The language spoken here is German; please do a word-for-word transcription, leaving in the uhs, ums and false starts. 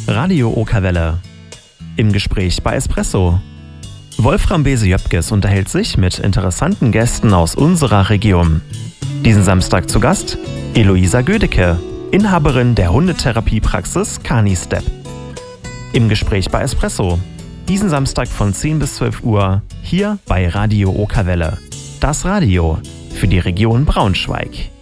Radio Okerwelle. Im Gespräch bei Espresso. Wolfram Bese-Jöpkes unterhält sich mit interessanten Gästen aus unserer Region. Diesen Samstag zu Gast Eloisa Gödecke, Inhaberin der Hundetherapiepraxis Canistep. Im Gespräch bei Espresso. Diesen Samstag von zehn bis zwölf Uhr hier bei Radio Okerwelle. Das Radio für die Region Braunschweig.